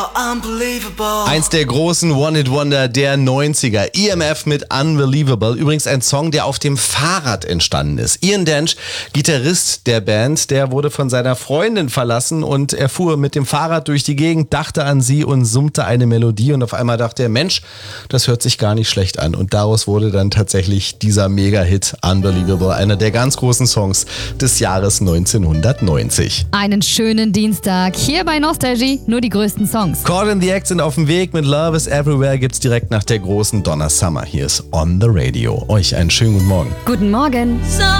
Eins der großen One-Hit-Wonder der 90er. EMF mit Unbelievable. Übrigens ein Song, der auf dem Fahrrad entstanden ist. Ian Dench, Gitarrist der Band, der wurde von seiner Freundin verlassen und er fuhr mit dem Fahrrad durch die Gegend, dachte an sie und summte eine Melodie und auf einmal dachte er, Mensch, das hört sich gar nicht schlecht an. Und daraus wurde dann tatsächlich dieser Mega-Hit Unbelievable, einer der ganz großen Songs des Jahres 1990. Einen schönen Dienstag. Hier bei Nostalgie nur die größten Songs. Caught in the Act sind auf dem Weg mit Love is Everywhere gibt's direkt nach der großen Donna Summer. Hier ist On the Radio. Euch einen schönen guten Morgen. Guten Morgen.